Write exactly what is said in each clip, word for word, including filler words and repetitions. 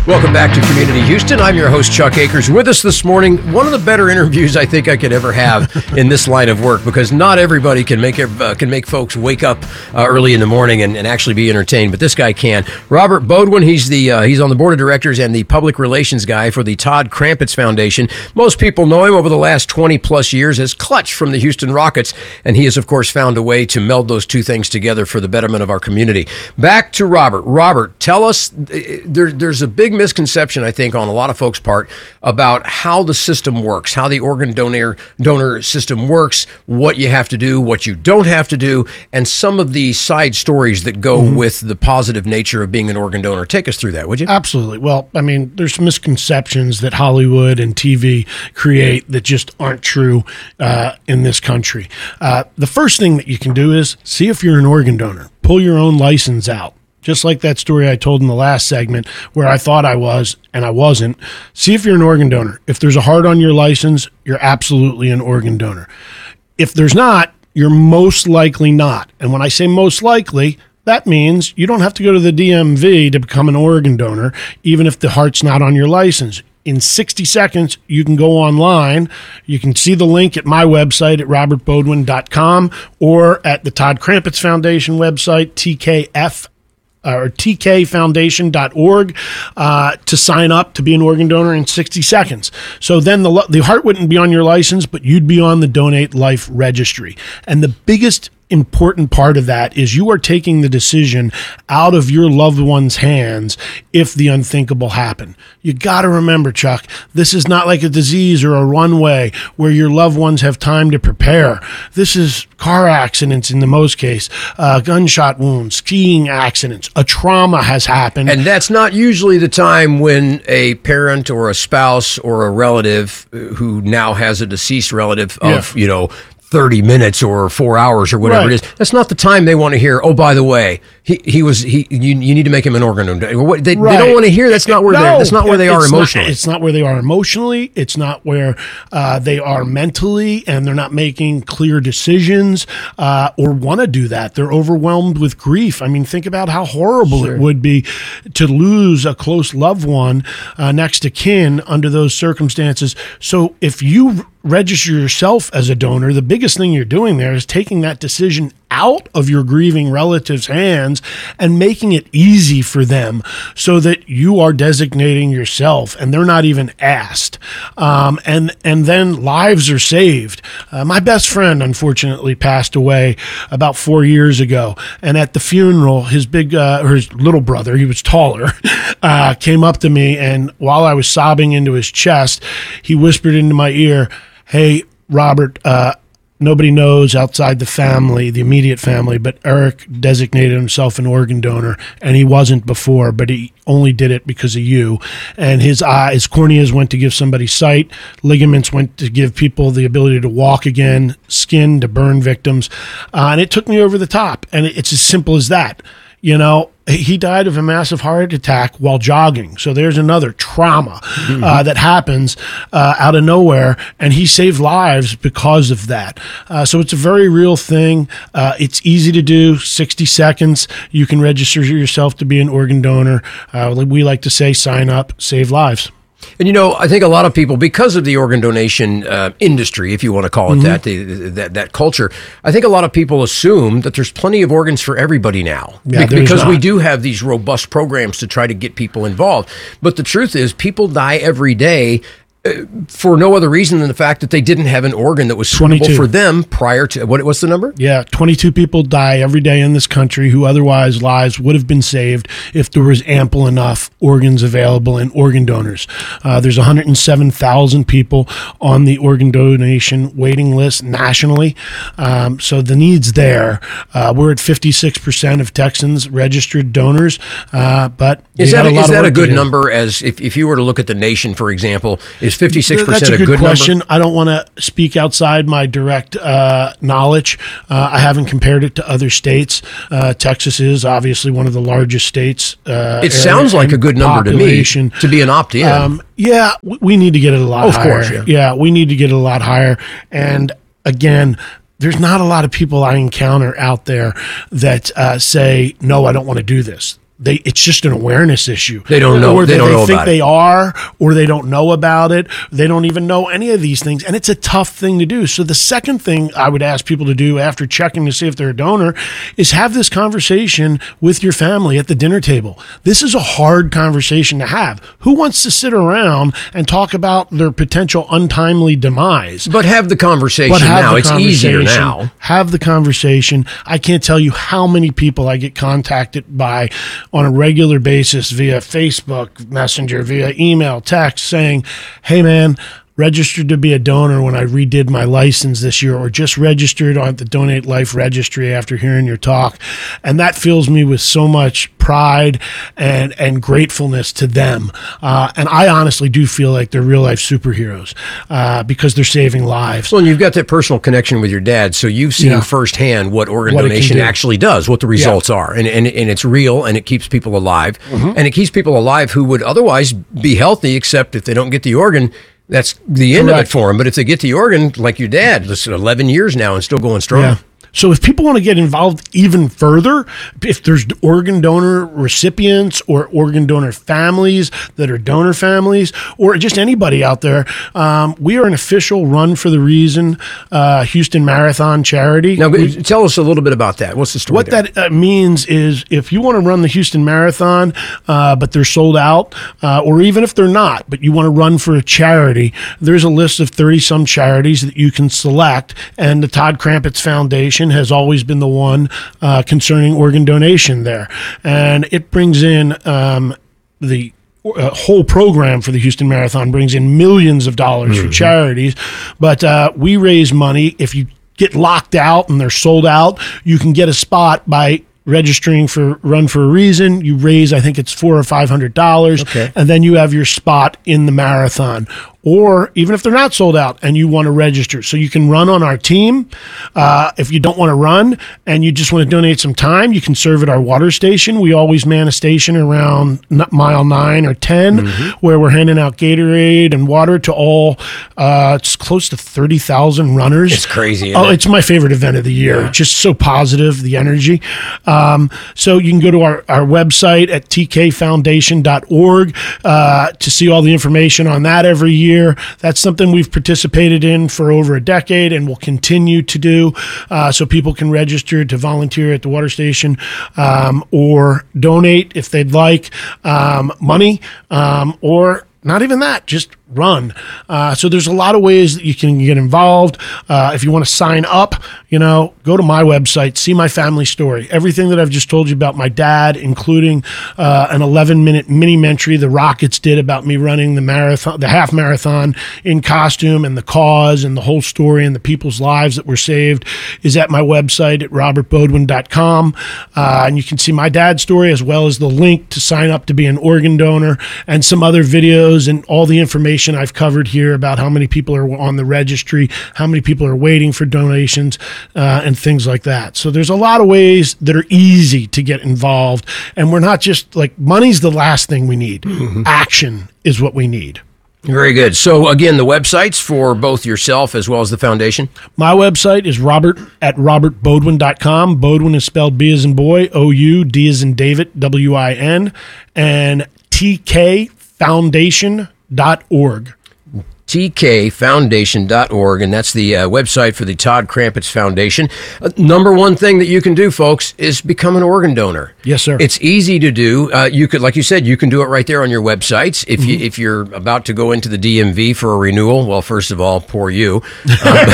Welcome back to Community Houston. I'm your host, Chuck Akers. With us this morning, one of the better interviews I think I could ever have in this line of work, because not everybody can make uh, can make folks wake up uh, early in the morning and, and actually be entertained, but this guy can. Robert Beaudoin, he's the uh, he's on the board of directors and the public relations guy for the Todd Krampitz Foundation. Most people know him over the last twenty plus years as Clutch from the Houston Rockets, and he has, of course, found a way to meld those two things together for the betterment of our community. Back to Robert. Robert, tell us, there, there's a big misconception, I think, on a lot of folks' part about how the system works, how the organ donor donor system works, what you have to do, what you don't have to do, and some of the side stories that go mm-hmm. with the positive nature of being an organ donor. Take us through that, would you? Absolutely. Well, I mean, there's misconceptions that Hollywood and T V create that just aren't true uh, in this country. Uh, the first thing that you can do is see if you're an organ donor. Pull your own license out. Just like that story I told in the last segment where I thought I was and I wasn't. See if you're an organ donor. If there's a heart on your license, you're absolutely an organ donor. If there's not, you're most likely not. And when I say most likely, that means you don't have to go to the D M V to become an organ donor, even if the heart's not on your license. In sixty seconds, you can go online. You can see the link at my website at robert beaudoin dot com or at the Todd Krampitz Foundation website, T K F or T K foundation dot org, uh, to sign up to be an organ donor in sixty seconds. So then the the heart wouldn't be on your license, but you'd be on the Donate Life registry. And the biggest important part of that is you are taking the decision out of your loved one's hands if the unthinkable happen. You got to remember, Chuck, this is not like a disease or a runway where your loved ones have time to prepare. This is car accidents in the most case, uh, gunshot wounds, skiing accidents, a trauma has happened. And that's not usually the time when a parent or a spouse or a relative who now has a deceased relative of, yeah. you know, thirty minutes or four hours or whatever right. it is. That's not the time they want to hear, oh, by the way, he he was, he you, you need to make him an organ donor. They, right. they don't want to hear that's not where, no, that's not where they are emotionally. Not, it's not where they are emotionally. It's not where uh, they are mentally, and they're not making clear decisions uh, or want to do that. They're overwhelmed with grief. I mean, think about how horrible sure. it would be to lose a close loved one uh, next to kin under those circumstances. So if you register yourself as a donor, the biggest thing you're doing there is taking that decision out of your grieving relative's hands and making it easy for them so that you are designating yourself and they're not even asked. Um, and, and then lives are saved. Uh, my best friend, unfortunately, passed away about four years ago. And at the funeral, his big, uh, or his little brother, he was taller, uh, came up to me. And while I was sobbing into his chest, he whispered into my ear, "Hey, Robert, uh, nobody knows outside the family, the immediate family, but Eric designated himself an organ donor, and he wasn't before, but he only did it because of you." And his eye, his corneas went to give somebody sight, ligaments went to give people the ability to walk again, skin to burn victims, uh, and it took me over the top. And it's as simple as that. You know, he died of a massive heart attack while jogging. So there's another trauma mm-hmm. uh, that happens uh, out of nowhere, and he saved lives because of that. Uh, so it's a very real thing. Uh, it's easy to do, sixty seconds. You can register yourself to be an organ donor. Uh, we like to say, sign up, save lives. And, you know, I think a lot of people, because of the organ donation uh, industry, if you want to call it mm-hmm. that, the, that, that culture, I think a lot of people assume that there's plenty of organs for everybody now. Yeah, Be- because not. we do have these robust programs to try to get people involved. But the truth is, people die every day for no other reason than the fact that they didn't have an organ that was suitable twenty-two for them prior to, what, what's the number? Yeah, twenty-two people die every day in this country who otherwise lives would have been saved if there was ample enough organs available and organ donors. Uh, there's one hundred seven thousand people on the organ donation waiting list nationally. Um, so the need's there. Uh, we're at fifty-six percent of Texans registered donors, uh, but is that, a, is that a good number? As if, if you were to look at the nation, for example, is fifty-six percent That's a good, a good question. number? I don't want to speak outside my direct uh, knowledge. Uh, I haven't compared it to other states. Uh, Texas is obviously one of the largest states. Uh, it sounds like a good number to me to be an opt-in. Um, yeah, we need to get it a lot of higher. Of course, yeah. yeah, we need to get it a lot higher. And again, there's not a lot of people I encounter out there that uh, say, no, I don't want to do this. they it's just an awareness issue. They don't know. Or They don't they know think about they it. are, or they don't know about it. They don't even know any of these things, and it's a tough thing to do. So the second thing I would ask people to do after checking to see if they're a donor is have this conversation with your family at the dinner table. This is a hard conversation to have. Who wants to sit around and talk about their potential untimely demise? But have the conversation But have now. the It's easier conversation. now. Have the conversation. I can't tell you how many people I get contacted by on a regular basis via Facebook Messenger, via email, text saying, hey man, registered to be a donor when I redid my license this year, or just registered on the Donate Life registry after hearing your talk. And that fills me with so much pride and, and gratefulness to them. Uh, and I honestly do feel like they're real life superheroes uh, because they're saving lives. Well, and you've got that personal connection with your dad, so you've seen Yeah. firsthand what organ What it can donation do. actually does, what the results are, and, and and it's real, and it keeps people alive, Mm-hmm. and it keeps people alive who would otherwise be healthy, except if they don't get the organ. That's the end of Correct. it for them. But if they get the organ, like your dad, listen, eleven years now and still going strong. Yeah. So if people want to get involved even further, if there's organ donor recipients or organ donor families that are donor families, or just anybody out there, um, we are an official Run for the Reason uh, Houston Marathon charity. Now, We- tell us a little bit about that. What's the story What there? that uh, means is if you want to run the Houston Marathon, uh, but they're sold out, uh, or even if they're not, but you want to run for a charity, there's a list of thirty some charities that you can select. And the Todd Krampitz Foundation has always been the one uh, concerning organ donation there. And it brings in um, the uh, whole program for the Houston Marathon brings in millions of dollars for charities. But uh, we raise money. If you get locked out and they're sold out, you can get a spot by registering for Run for a Reason. You raise, I think it's four or five hundred dollars, Okay. and then you have your spot in the marathon. Or even if they're not sold out and you want to register, so you can run on our team. Uh, if you don't want to run and you just want to donate some time, you can serve at our water station. We always man a station around n- mile nine or ten, where we're handing out Gatorade and water to all. Uh, it's close to thirty thousand runners. It's crazy, isn't Oh, it? it's my favorite event of the year. It's just so positive, the energy. Um, so you can go to our, our website at t k foundation dot org uh, to see all the information on that every year. That's something we've participated in for over a decade and will continue to do. Uh, so people can register to volunteer at the water station um, or donate if they'd like um, money um, or not even that, just run. Uh, so there's a lot of ways that you can get involved. Uh, if you want to sign up, you know, go to my website, see my family story. Everything that I've just told you about my dad, including uh, an eleven minute mini-mentary the Rockets did about me running the marathon, the half marathon in costume, and the cause and the whole story and the people's lives that were saved is at my website at robert bodwin dot com. Uh, and you can see my dad's story as well as the link to sign up to be an organ donor and some other videos and all the information I've covered here about how many people are on the registry, how many people are waiting for donations, uh, and things like that. So there's a lot of ways that are easy to get involved. And we're not just like, money's the last thing we need. Action is what we need. Very good. So, again, the websites for both yourself as well as the foundation? My website is robert at robert bodwin dot com. Bodwin is spelled B as in boy, O U, D as in David, W I N, and t k foundation dot org. t k foundation dot org, and that's the uh, website for the Todd Krampitz Foundation. Uh, number one thing that you can do, folks, is become an organ donor. Yes, sir. It's easy to do. Uh, you could, like you said, you can do it right there on your websites. If you if you're about to go into the D M V for a renewal, well, first of all, poor you. Um,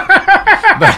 but, but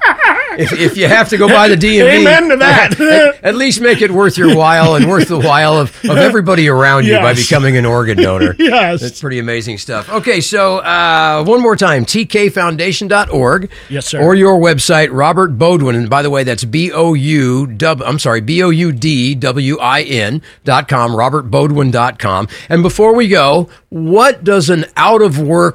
if, if you have to go by the D M V, Amen to that. at, at least make it worth your while and worth the while of, of everybody around you by Yes. becoming an organ donor. Yes. That's pretty amazing stuff. Okay, so uh, one more time, t k foundation dot org. Yes, sir. Or your website, Robert Bodwin. And by the way, that's B O U W, I'm sorry, B O U D W I N dot com, robert bodwin dot com. And before we go, what does an out of work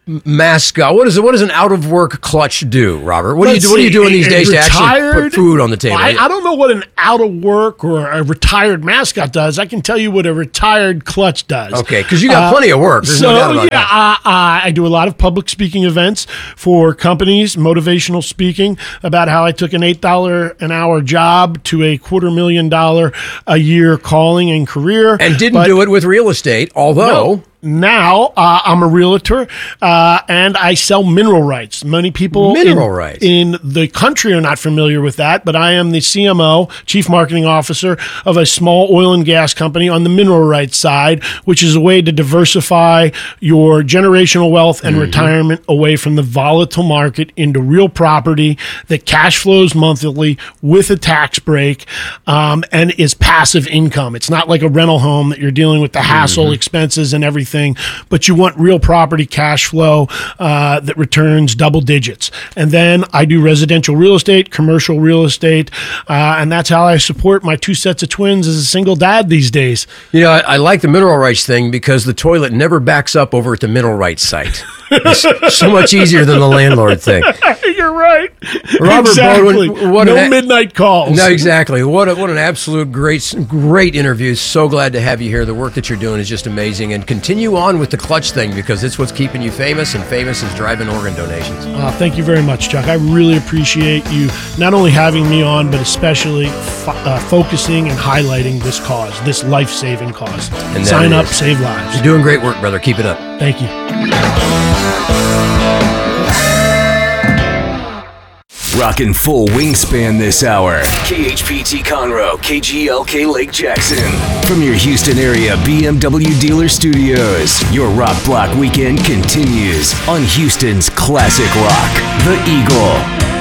mascot. What is it? What does an out of work clutch do, Robert? What Let's do you do? What are you see, doing a- these a days to actually retired- put food on the table? I, I don't know what an out of work or a retired mascot does. I can tell you what a retired clutch does. Okay, because you got plenty of work. There's so no doubt about yeah, that. I, I, I do a lot of public speaking events for companies, motivational speaking about how I took an eight dollar an hour job to a quarter million dollar a year calling and career, And didn't But do it with real estate, although. now uh, I'm a realtor uh, and I sell mineral rights. Many people Mineral in, rights. in the country are not familiar with that, but I am the C M O, Chief Marketing Officer of a small oil and gas company on the mineral rights side, which is a way to diversify your generational wealth and Mm-hmm. retirement away from the volatile market into real property that cash flows monthly with a tax break um, and is passive income. It's not like a rental home that you're dealing with the hassle, Mm-hmm. expenses, and everything. But you want real property cash flow uh, that returns double digits. And then I do residential real estate, commercial real estate, uh, and that's how I support my two sets of twins as a single dad these days. You know, I, I like the mineral rights thing because the toilet never backs up over at the mineral rights site. It's so much easier than the landlord thing. You're right. Robert exactly. Baldwin, what no an- midnight calls. No, exactly. What a, what an absolute great great interview. So glad to have you here. The work that you're doing is just amazing. And continue on with the clutch thing because it's what's keeping you famous, and famous is driving organ donations. Uh, thank you very much, Chuck. I really appreciate you not only having me on, but especially fo- uh, focusing and highlighting this cause, this life-saving cause. And that Sign it up, is. save lives. You're doing great work, brother. Keep it up. Thank you. Rockin' full wingspan this hour. K H P T Conroe, K G L K Lake Jackson. From your Houston area B M W dealer studios, your Rock Block weekend continues on Houston's classic rock, The Eagle.